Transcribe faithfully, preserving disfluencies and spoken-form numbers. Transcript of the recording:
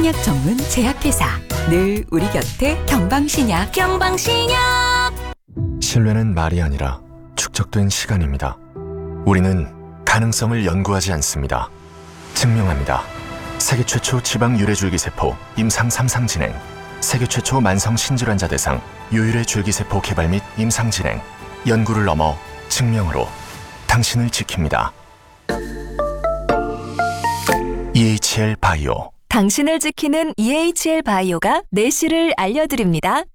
신약 전문 제약회사. 늘 우리 곁에 경방신약. 경방신약. 신뢰는 말이 아니라 축적된 시간입니다. 우리는 가능성을 연구하지 않습니다. 증명합니다. 세계 최초 지방 유래줄기세포 임상 삼 상 진행, 세계 최초 만성 신질환자 대상 유일의 줄기세포 개발 및 임상 진행, 연구를 넘어 증명으로 당신을 지킵니다. 이에이치엘 바이오. 당신을 지키는 이에이치엘 바이오가 내실을 알려드립니다.